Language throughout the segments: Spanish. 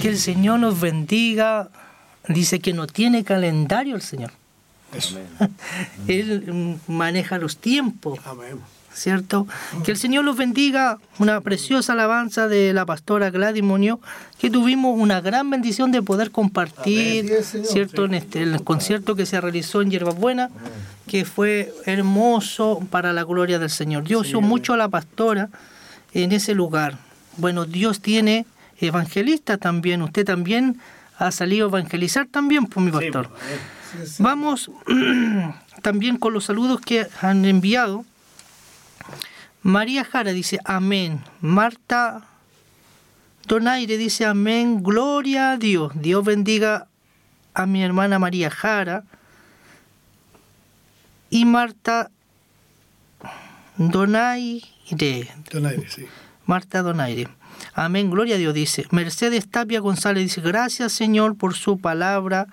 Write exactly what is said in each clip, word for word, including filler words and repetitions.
Que el Señor nos bendiga. Dice que no tiene calendario el Señor. Eso. Él maneja los tiempos. Amén. ¿Cierto? Que el Señor los bendiga. Una preciosa alabanza de la pastora Gladys Muñoz, que tuvimos una gran bendición de poder compartir, Amén. ¿cierto? En este, el concierto que se realizó en Hierbas Buenas, que fue hermoso para la gloria del Señor. Dios usó mucho a la pastora en ese lugar. Bueno, Dios tiene evangelistas también. Usted también ha salido a evangelizar también, pues, mi pastor. Sí, sí. Vamos también con los saludos que han enviado. María Jara dice amén. Marta Donaire dice amén. Gloria a Dios. Dios bendiga a mi hermana María Jara. Y Marta Donaire. Donaire, sí. Marta Donaire. Amén, gloria a Dios, dice. Mercedes Tapia González dice, gracias Señor por su palabra.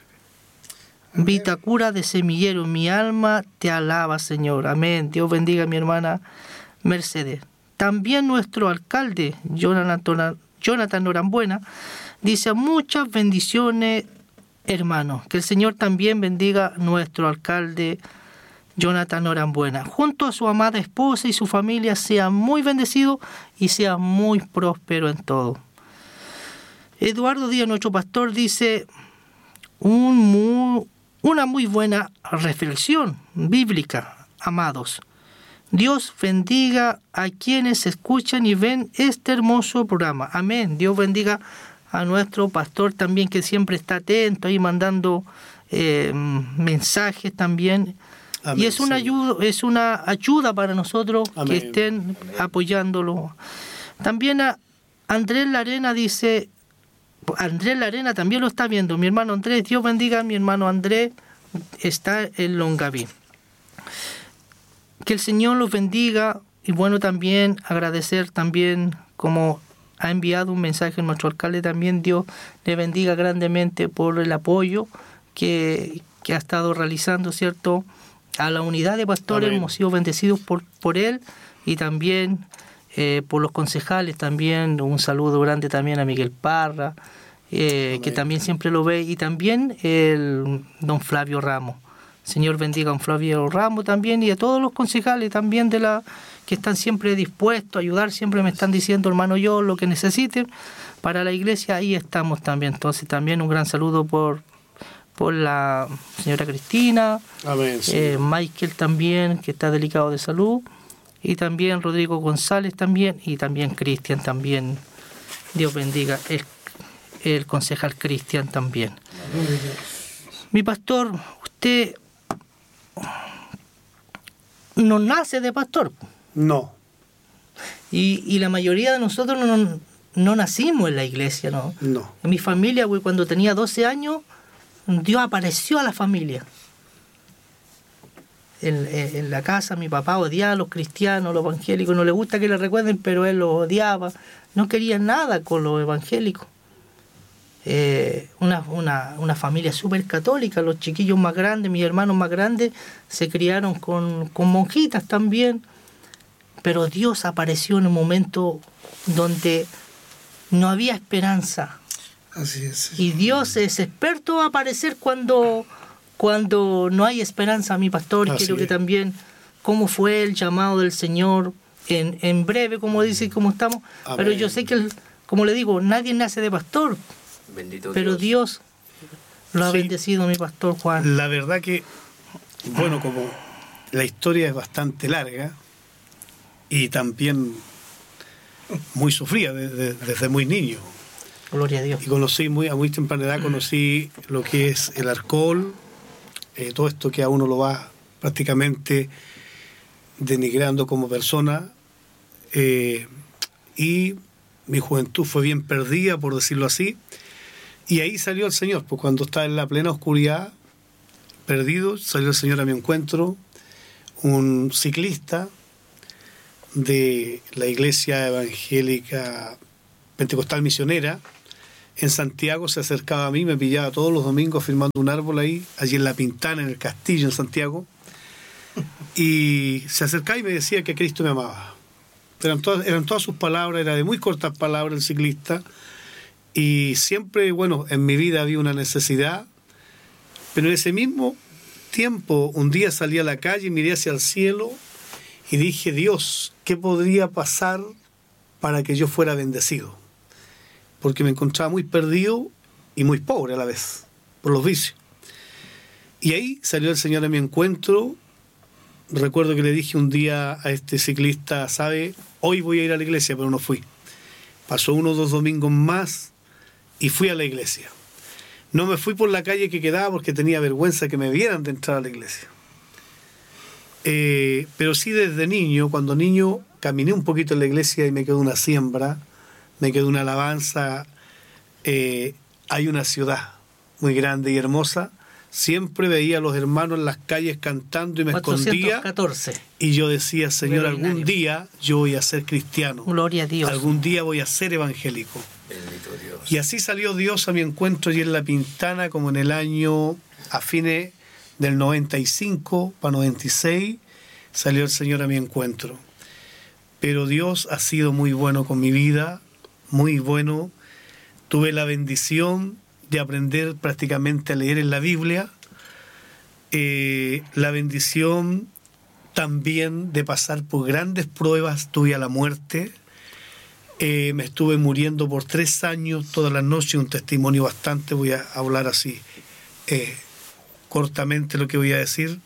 Vitacura de Semillero, mi alma te alaba, Señor. Amén. Dios bendiga a mi hermana Mercedes. También nuestro alcalde, Jonathan, Jonathan Norambuena, dice, muchas bendiciones, hermanos. Que el Señor también bendiga a nuestro alcalde, Jonathan Norambuena. Junto a su amada esposa y su familia, sea muy bendecido y sea muy próspero en todo. Eduardo Díaz, nuestro pastor, dice, un muy... Una muy buena reflexión bíblica, amados. Dios bendiga a quienes escuchan y ven este hermoso programa. Amén. Dios bendiga a nuestro pastor también, que siempre está atento ahí mandando eh, mensajes también. Amén, y es una, sí. ayuda, es una ayuda para nosotros. Amén. Que estén apoyándolo. También a Andrés Larena dice... Andrés Larena también lo está viendo. Mi hermano Andrés, Dios bendiga a mi hermano Andrés, está en Longaví. Que el Señor los bendiga. Y bueno, también agradecer también, como ha enviado un mensaje nuestro alcalde, también Dios le bendiga grandemente por el apoyo que, que ha estado realizando, ¿cierto? A la unidad de pastores. Amén. Hemos sido bendecidos por, por él y también... Eh, por los concejales también, un saludo grande también a Miguel Parra, eh, que también siempre lo ve, y también el don Flavio Ramos. Señor bendiga a don Flavio Ramos también, y a todos los concejales también de la que están siempre dispuestos a ayudar, siempre me están diciendo, hermano, yo lo que necesiten para la iglesia, ahí estamos también. Entonces también un gran saludo por, por la señora Cristina. Amén, sí. eh, Michael también, que está delicado de salud. Y también Rodrigo González también, y también Cristian también. Dios bendiga el, el concejal Cristian también. Mi pastor, usted no nace de pastor. No. Y, y la mayoría de nosotros no, no nacimos en la iglesia, ¿no? No. En mi familia, cuando tenía doce años, Dios apareció a la familia. En, en la casa mi papá odiaba a los cristianos, los evangélicos, no le gusta que le recuerden, pero él los odiaba, no quería nada con los evangélicos. Eh, una, una, una familia súper católica, los chiquillos más grandes, mis hermanos más grandes, se criaron con, con monjitas también, pero Dios apareció en un momento donde no había esperanza. Así es. Y Dios es experto a aparecer cuando... Cuando no hay esperanza, mi pastor. Así quiero que es. También, cómo fue el llamado del Señor, en, en breve, como dice, como estamos. Amén. Pero yo sé que, el, como le digo, nadie nace de pastor. Bendito pero Dios, Dios lo ha sí. bendecido, mi pastor Juan. La verdad que, bueno, como la historia es bastante larga y también muy sufrida desde, desde muy niño. Gloria a Dios. Y conocí muy, a muy temprana edad, conocí lo que es el alcohol, eh, todo esto que a uno lo va prácticamente denigrando como persona, eh, y mi juventud fue bien perdida, por decirlo así, y ahí salió el Señor, pues cuando estaba en la plena oscuridad, perdido, salió el Señor a mi encuentro, un ciclista de la iglesia evangélica pentecostal misionera en Santiago, se acercaba a mí, me pillaba todos los domingos firmando un árbol ahí, allí en La Pintana, en el Castillo, en Santiago, y se acercaba y me decía que Cristo me amaba. Eran todas, eran todas sus palabras, era de muy cortas palabras el ciclista, Y siempre, bueno, en mi vida había una necesidad, pero en ese mismo tiempo, un día salí a la calle, miré hacia el cielo y dije, Dios, ¿qué podría pasar para que yo fuera bendecido? Porque me encontraba muy perdido y muy pobre a la vez, por los vicios. Y ahí salió el Señor a mi encuentro. Recuerdo que le dije un día a este ciclista, sabe, hoy voy a ir a la iglesia, pero no fui. Pasó uno o dos domingos más y fui a la iglesia. No me fui por la calle que quedaba porque tenía vergüenza que me vieran de entrar a la iglesia. Eh, pero sí desde niño, cuando niño caminé un poquito en la iglesia y me quedó una siembra, me quedó una alabanza. Eh, hay una ciudad muy grande y hermosa. Siempre veía a los hermanos en las calles cantando y me escondía. Y yo decía, Señor, algún día yo voy a ser cristiano. Gloria a Dios. Algún día voy a ser evangélico. Bendito Dios. Y así salió Dios a mi encuentro allí en La Pintana, como en el año, a fines del noventa y cinco para noventa y seis, salió el Señor a mi encuentro. Pero Dios ha sido muy bueno con mi vida, muy bueno. Tuve la bendición de aprender prácticamente a leer en la Biblia, eh, la bendición también de pasar por grandes pruebas, tuve a la muerte, eh, me estuve muriendo por tres años todas las noches, un testimonio bastante, voy a hablar así eh, cortamente lo que voy a decir.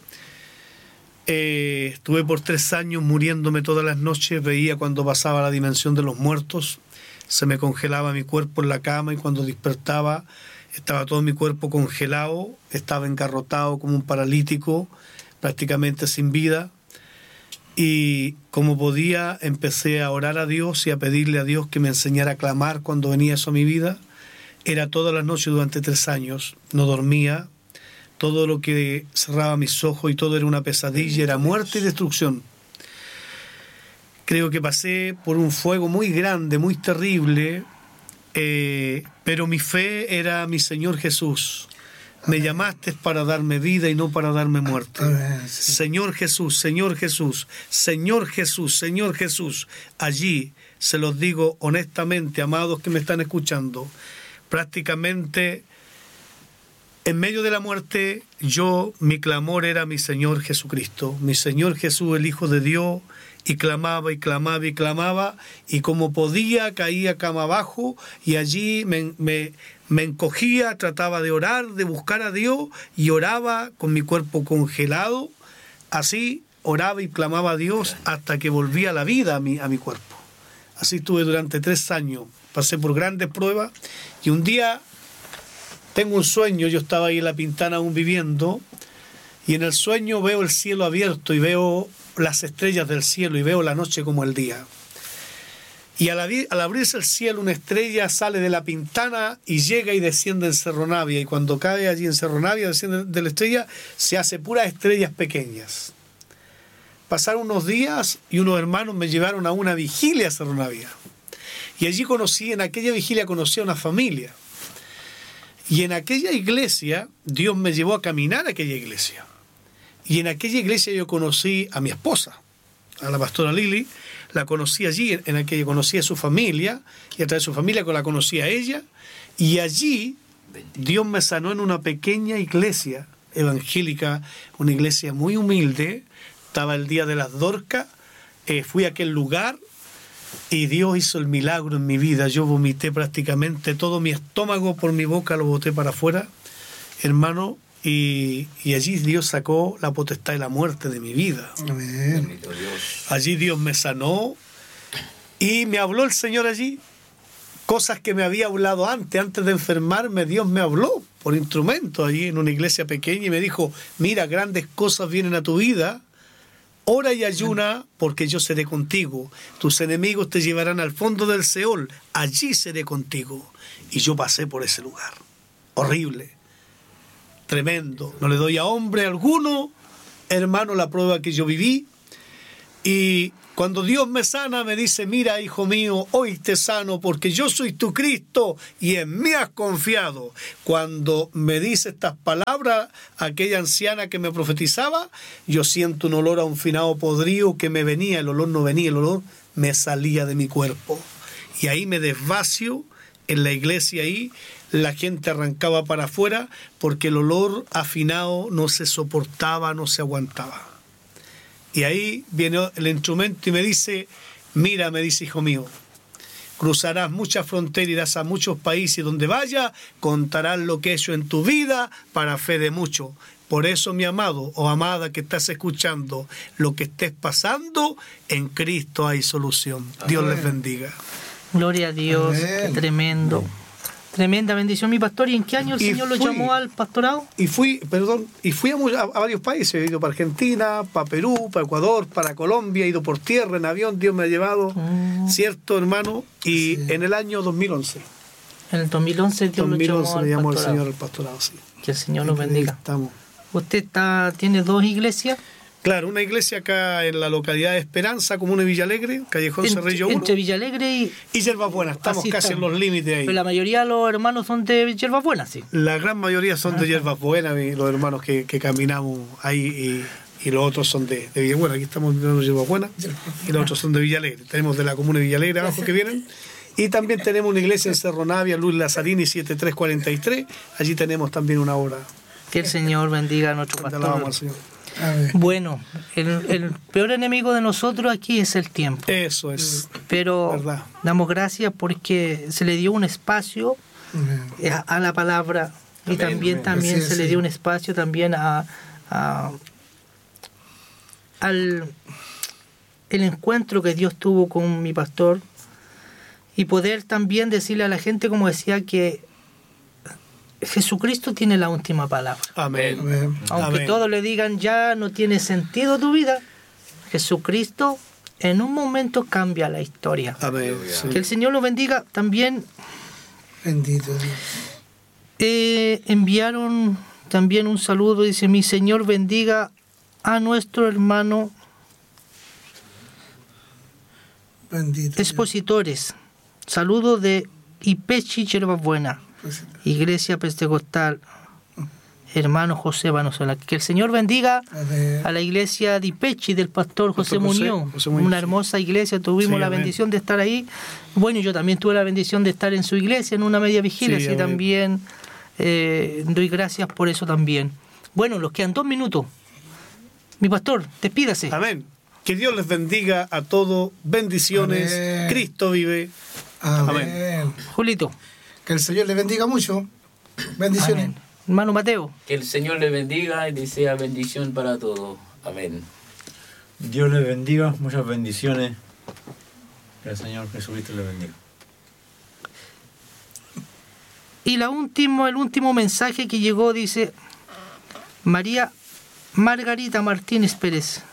Eh, estuve por tres años muriéndome todas las noches, veía cuando pasaba la dimensión de los muertos, se me congelaba mi cuerpo en la cama y cuando despertaba estaba todo mi cuerpo congelado, estaba engarrotado como un paralítico, prácticamente sin vida. Y como podía, empecé a orar a Dios y a pedirle a Dios que me enseñara a clamar cuando venía eso a mi vida. Era todas las noches durante tres años, no dormía, todo lo que cerraba mis ojos y todo era una pesadilla, era muerte y destrucción. Creo que pasé por un fuego muy grande, muy terrible, eh, pero mi fe era mi Señor Jesús. Me llamaste para darme vida y no para darme muerte. Señor Jesús, Señor Jesús, Señor Jesús, Señor Jesús. Allí, se los digo honestamente, amados que me están escuchando, prácticamente en medio de la muerte, yo, mi clamor era mi Señor Jesucristo, mi Señor Jesús, el Hijo de Dios, y clamaba y clamaba y clamaba, y como podía caía cama abajo, y allí me, me, me encogía, trataba de orar, de buscar a Dios, y oraba con mi cuerpo congelado, así oraba y clamaba a Dios hasta que volvía la vida a mi, a mi cuerpo. Así estuve durante tres años, pasé por grandes pruebas, y un día tengo un sueño, yo estaba ahí en La Pintana aún viviendo, y en el sueño veo el cielo abierto y veo las estrellas del cielo y veo la noche como el día. Y al, abrir, al abrirse el cielo, una estrella sale de La Pintana y llega y desciende en Cerro Navia. Y cuando cae allí en Cerro Navia, desciende de la estrella, se hace puras estrellas pequeñas. Pasaron unos días y unos hermanos me llevaron a una vigilia a Cerro Navia. Y allí conocí, en aquella vigilia conocí a una familia. Y en aquella iglesia, Dios me llevó a caminar a aquella iglesia. Y en aquella iglesia yo conocí a mi esposa, a la pastora Lili. La conocí allí, en aquella conocí a su familia, y a través de su familia la conocí a ella. Y allí Dios me sanó en una pequeña iglesia evangélica, una iglesia muy humilde. Estaba el día de las Dorcas, eh, fui a aquel lugar y Dios hizo el milagro en mi vida. Yo vomité prácticamente todo mi estómago por mi boca, lo boté para afuera, hermano. Y, y allí Dios sacó la potestad de la muerte de mi vida. Amén. Allí Dios me sanó y me habló el Señor allí. Cosas que me había hablado antes, antes de enfermarme, Dios me habló por instrumento allí en una iglesia pequeña y me dijo, mira, grandes cosas vienen a tu vida, ora y ayuna porque yo seré contigo. Tus enemigos te llevarán al fondo del Seol, allí seré contigo. Y yo pasé por ese lugar, horrible. Tremendo, no le doy a hombre alguno, hermano, la prueba que yo viví. Y cuando Dios me sana, me dice, mira, hijo mío, hoy te sano porque yo soy tu Cristo y en mí has confiado. Cuando me dice estas palabras, aquella anciana que me profetizaba, yo siento un olor a un finado podrido que me venía, el olor no venía, el olor me salía de mi cuerpo. Y ahí me desvacio en la iglesia ahí, la gente arrancaba para afuera porque el olor afinado no se soportaba, no se aguantaba. Y ahí viene el instrumento y me dice, mira, me dice, hijo mío, cruzarás muchas fronteras, irás a muchos países, donde vayas, contarás lo que he hecho en tu vida para fe de mucho. Por eso, mi amado o amada que estás escuchando, lo que estés pasando, en Cristo hay solución. Amén. Dios les bendiga. Gloria a Dios, qué tremendo. Tremenda bendición, mi pastor. ¿Y en qué año el y Señor fui, lo llamó al pastorado? Y fui, perdón, y fui a, a, a varios países. He ido para Argentina, para Perú, para Ecuador, para Colombia, he ido por tierra, en avión, Dios me ha llevado, mm. ¿cierto, hermano? Y sí. En el año dos mil once. En el dos mil once Dios dos mil once lo llamó, le llamó al el Señor al pastorado, sí. Que el Señor nos bendiga. Estamos. ¿Usted está, tiene dos iglesias? Claro, una iglesia acá en la localidad de Esperanza, comuna de Villalegre, Callejón en, Cerrillo uno. Entre Villalegre y... Y Yerbas Buenas, estamos casi estamos. En los límites ahí. Pero la mayoría de los hermanos son de Yerbas Buenas, sí. La gran mayoría son de Yerbas Buenas, los hermanos que, que caminamos ahí, y, y los otros son de, de Villabuena. Aquí estamos viendo Yerbas Buenas, y los otros son de Villalegre. Tenemos de la comuna de Villalegre abajo que vienen. Y también tenemos una iglesia en Cerro Navia, Luis Lazzarini, siete tres cuarenta y tres. Allí tenemos también una obra. Que el Señor bendiga a nuestro pastor. Alabamos al Señor. Bueno, el, el peor enemigo de nosotros aquí es el tiempo. Eso es. Pero verdad. Damos gracias porque se le dio un espacio a, a la palabra y amén, también amén. también sí, se sí. le dio un espacio también a, a al el encuentro que Dios tuvo con mi pastor y poder también decirle a la gente, como decía, que Jesucristo tiene la última palabra. Amén. Aunque Amén. Todos le digan ya no tiene sentido tu vida, Jesucristo en un momento cambia la historia. Amén. Sí. Que el Señor lo bendiga. También bendito Dios. Eh, enviaron también un saludo, dice, mi Señor bendiga a nuestro hermano bendito expositores. Dios. Saludo de Ipechi Yerbas Buena. Iglesia Pentecostal, hermano José Vanosola. Que el Señor bendiga a la iglesia de Ipechi del pastor José, José, Muñoz. José Muñoz. Una hermosa iglesia, tuvimos sí, la bendición amén. De estar ahí. Bueno, yo también tuve la bendición de estar en su iglesia en una media vigilia, sí, así amén. También eh, doy gracias por eso también. Bueno, nos quedan dos minutos. Mi pastor, despídase. Amén. Que Dios les bendiga a todos. Bendiciones. Amén. Cristo vive. Amén. Amén. Julito. Que el Señor le bendiga mucho. Bendiciones. Amén. Hermano Mateo. Que el Señor le bendiga y desea bendición para todos. Amén. Dios le bendiga, muchas bendiciones. Que el Señor Jesucristo le bendiga. Y la último, el último mensaje que llegó dice María Margarita Martínez Pérez.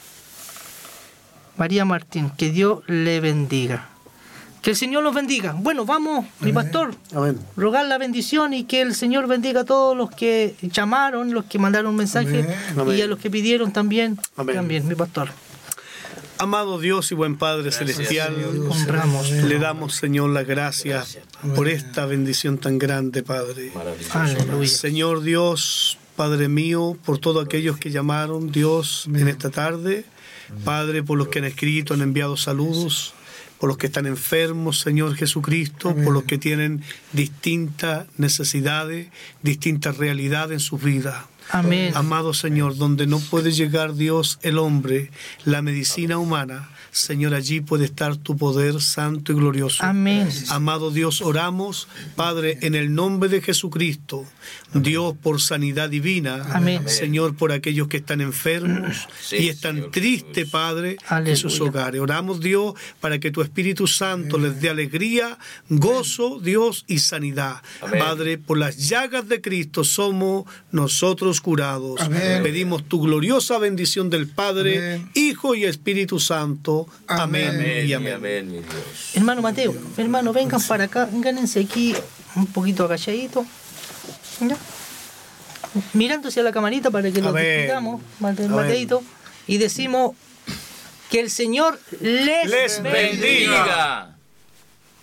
María Martín, que Dios le bendiga. Que el Señor los bendiga. Bueno, vamos, amén. Mi pastor, amén. Rogar la bendición y que el Señor bendiga a todos los que llamaron, los que mandaron mensajes y a los que pidieron también, amén. También, mi pastor. Amado Dios y buen Padre gracias, celestial, honramos, le damos, Señor, las gracias amén. Por esta bendición tan grande, Padre. Aleluya. Señor Dios, Padre mío, por todos aquellos que llamaron, Dios, amén. En esta tarde, Padre, por los que han escrito, han enviado saludos, por los que están enfermos, Señor Jesucristo, amén. Por los que tienen distintas necesidades, distintas realidades en sus vidas. Amén. Amado Señor, donde no puede llegar Dios, el hombre, la medicina humana, Señor, allí puede estar tu poder santo y glorioso. Amén. Amado Dios, oramos, Padre, en el nombre de Jesucristo, amén. Dios, por sanidad divina, amén. Señor, por aquellos que están enfermos sí, y están Señor tristes, Padre, aleluya. En sus hogares. Oramos, Dios, para que tu Espíritu Santo amén. Les dé alegría, gozo, Dios, y sanidad. Amén. Padre, por las llagas de Cristo somos nosotros curados. Amén. Pedimos tu gloriosa bendición del Padre, amén. Hijo y Espíritu Santo. Amén, amén y amén. amén mi Dios. Hermano Mateo, hermano, vengan para acá, gánense aquí un poquito agachadito. ¿Ya? Mirando hacia la camarita para que nos despidamos, Mateito, y decimos que el Señor les, les bendiga. bendiga.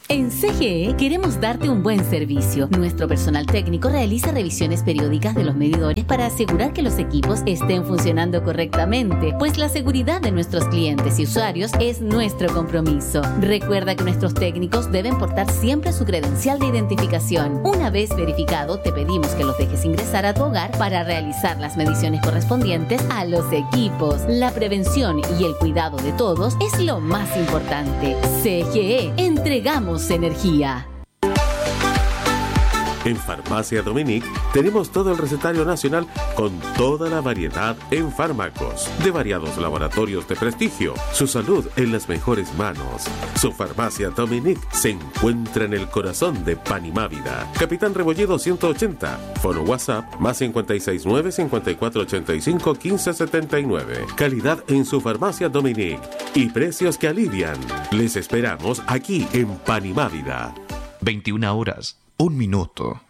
En C G E queremos darte un buen servicio. Nuestro personal técnico realiza revisiones periódicas de los medidores para asegurar que los equipos estén funcionando correctamente, pues la seguridad de nuestros clientes y usuarios es nuestro compromiso. Recuerda que nuestros técnicos deben portar siempre su credencial de identificación. Una vez verificado, te pedimos que los dejes ingresar a tu hogar para realizar las mediciones correspondientes a los equipos. La prevención y el cuidado de todos es lo más importante. C G E, entregamos energía. En Farmacia Dominic tenemos todo el recetario nacional con toda la variedad en fármacos de variados laboratorios de prestigio. Su salud en las mejores manos. Su Farmacia Dominic se encuentra en el corazón de Panimávida. Capitán Rebolledo ciento ochenta. Foro WhatsApp más cinco seis nueve, cinco cuatro ocho cinco, uno cinco siete nueve. Calidad en su Farmacia Dominic y precios que alivian. Les esperamos aquí en Panimávida. veintiuna horas, un minuto.